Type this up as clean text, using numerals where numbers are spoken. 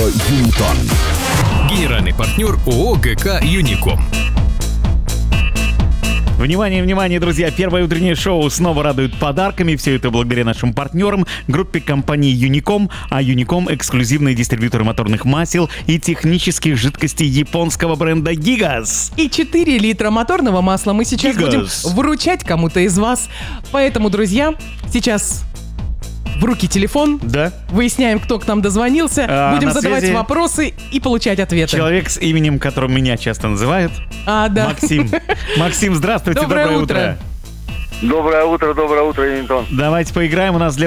Юнитон. Генеральный партнер ООО ГК «Юником». Внимание, внимание, друзья! Первое утреннее шоу снова радует подарками. Все это благодаря нашим партнерам, группе компании Юником. А Юником — эксклюзивные дистрибьюторы моторных масел и технических жидкостей японского бренда Гигас. И 4 литра моторного масла мы сейчас будем вручать кому-то из вас. Поэтому, друзья, сейчас в руки телефон. Да. Выясняем, кто к нам дозвонился. Будем задавать вопросы и получать ответы. Человек с именем, которым меня часто называют. Да. Максим. Максим, здравствуйте, Доброе утро. Доброе утро, Юнитон. Давайте поиграем. У нас для